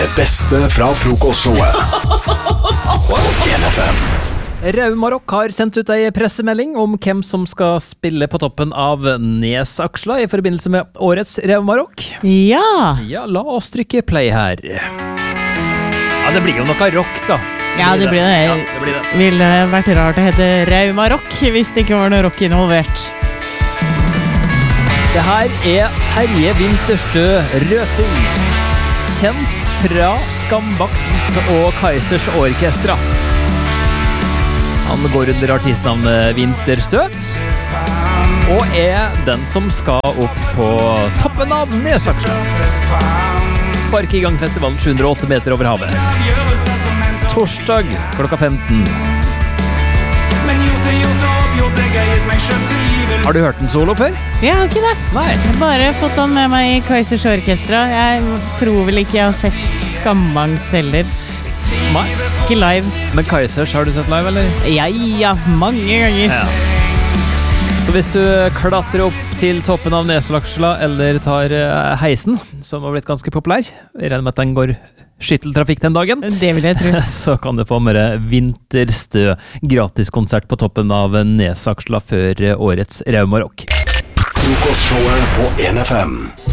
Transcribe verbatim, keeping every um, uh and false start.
Det beste fra frokostshowet på en F M. Raumarok har sendt ut ei pressemelding om hvem som skal spille på toppen av Nesaksla i forbindelse med årets Raumarok. Ja. Ja, la oss trykke play her. Ja, det blir jo noe rock da. Ja, det blir det. Ja, det blir det. Ville vært rart å hete Raumarok hvis det ikke var noe rock involvert. Det her er Terje Winterstø Røting, kjent fra Skambakt og Kaizers Orkestra. Han går under artistnavnet Winterstø, og er den som skal opp på toppen av Nesaksla. Spark i gang festivalen sju hundre og åtte meter over havet. Torsdag klokka femten. Har du hørt den solo før? Jeg har ikke det. Nei. Jeg har bare fått han med meg i Kaizers Orkestra. Jeg tror vel ikke jeg har sett Skambakt heller. Nei. Ikke live. Men Kaizers har du sett live, eller? Ja, ja, mange ganger. Ja. Så hvis du klatrer opp til toppen av Nesaksla eller tar heisen, som har blitt ganske populær, jeg regner med at den går skytteltrafikk den dagen, Det vil jeg tro. så kan du få med deg Winterstø gratiskonsert på toppen av Nesaksla før årets Raumarok. Frokostshowet på en F M.